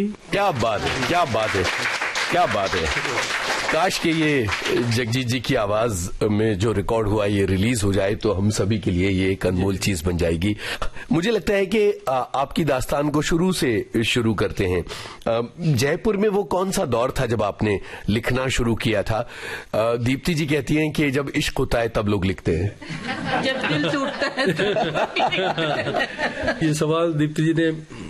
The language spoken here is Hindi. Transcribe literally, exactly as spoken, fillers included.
क्या बात है, क्या बात है, क्या बात है। काश के ये जगजीत जी की आवाज में जो रिकॉर्ड हुआ ये रिलीज हो जाए तो हम सभी के लिए ये एक अनमोल चीज बन जाएगी। मुझे लगता है कि आपकी दास्तान को शुरू से शुरू करते हैं। जयपुर में वो कौन सा दौर था जब आपने लिखना शुरू किया था? दीप्ति जी कहती हैं कि जब इश्क होता है तब लोग लिखते हैं, जब दिल टूटता है। ये सवाल दीप्ति जी ने